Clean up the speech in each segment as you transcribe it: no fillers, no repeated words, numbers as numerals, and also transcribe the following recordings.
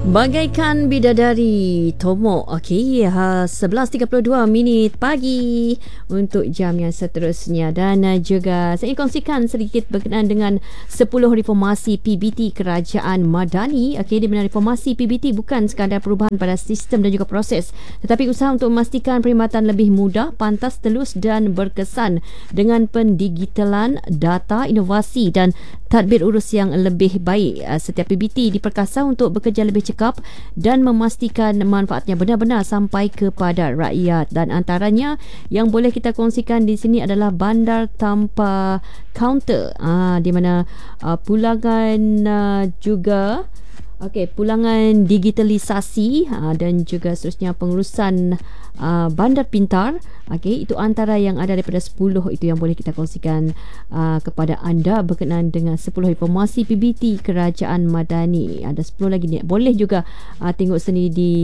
Bagaikan bidadari Tomo. Okey, 11.32 minit pagi untuk jam yang seterusnya. Dan juga saya ingin kongsikan sedikit berkenaan dengan 10 reformasi PBT Kerajaan Madani. Okey, di mana reformasi PBT bukan sekadar perubahan pada sistem dan juga proses, tetapi usaha untuk memastikan perkhidmatan lebih mudah, pantas, telus dan berkesan dengan pendigitalan data, inovasi dan tadbir urus yang lebih baik. Setiap PBT diperkasa untuk bekerja lebih cekap dan memastikan manfaatnya benar-benar sampai kepada rakyat. Dan antaranya yang boleh kita kongsikan di sini adalah bandar tanpa kaunter, di mana pulangan juga pulangan digitalisasi dan juga seterusnya pengurusan bandar pintar. Okey, itu antara yang ada daripada 10 itu yang boleh kita kongsikan kepada anda berkenaan dengan 10 reformasi PBT Kerajaan Madani. Ada 10 lagi ni. Boleh juga tengok sendiri di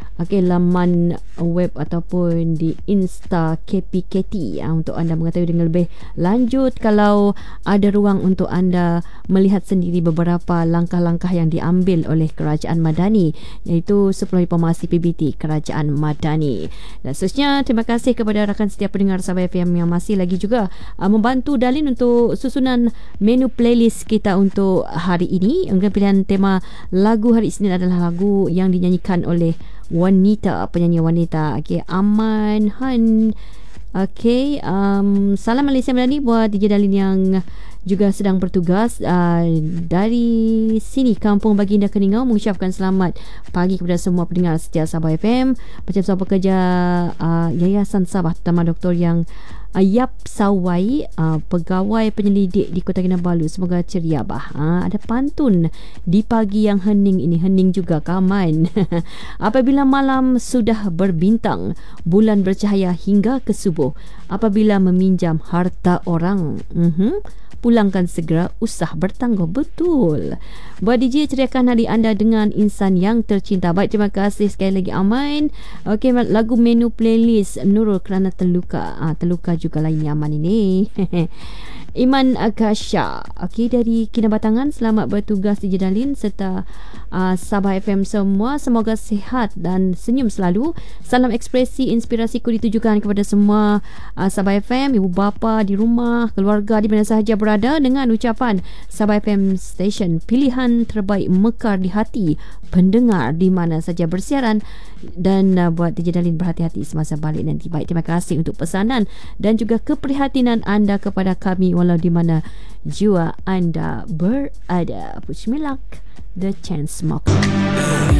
laman web ataupun di Insta KPKT untuk anda mengetahui dengan lebih lanjut. Kalau ada ruang untuk anda melihat sendiri beberapa langkah-langkah yang diambil oleh Kerajaan Madani, iaitu 10 reformasi PBT Kerajaan Madani. Dan seterusnya, terima kasih kepada rakan setiap pendengar Sabah FM yang masih lagi juga membantu Dalin untuk susunan menu playlist kita untuk hari ini. Pilihan tema lagu hari Isnin adalah lagu yang dinyanyikan oleh wanita, penyanyi wanita. Okey, Aman Han. Okey, salam Malaysia Madani buat DJ Dalin yang juga sedang bertugas dari sini Kampung Baginda Keningau. Mengucapkan selamat pagi kepada semua pendengar setia Sabah FM, macam semua pekerja Yayasan Sabah, terutama doktor yang Yap Sawai, pegawai penyelidik di Kota Kinabalu. Semoga ceria bah. Ada pantun di pagi yang hening ini. Hening juga kaman. Apabila malam sudah berbintang, bulan bercahaya hingga ke subuh. Apabila meminjam harta orang, pulangkan segera, usah bertangguh. Betul. Buat DJ, ceriakan hari anda dengan insan yang tercinta. Baik, terima kasih sekali lagi Aman. Okey, lagu menu playlist Nurul kerana terluka. Terluka juga lainnya Aman ini. Iman Akasha, okey, dari Kinabatangan. Selamat bertugas DJ Dalin serta Sabah FM semua. Semoga sihat dan senyum selalu. Salam ekspresi inspirasiku ditujukan kepada semua Sabah FM, ibu bapa di rumah, keluarga di mana sahaja berada, dengan ucapan Sabah FM Station pilihan terbaik, mekar di hati pendengar di mana saja bersiaran. Dan buat DJ Dalin berhati-hati semasa balik nanti. Baik, terima kasih untuk pesanan dan juga keprihatinan anda kepada kami walau di mana jua anda berada. Push me luck, The Chainsmokers.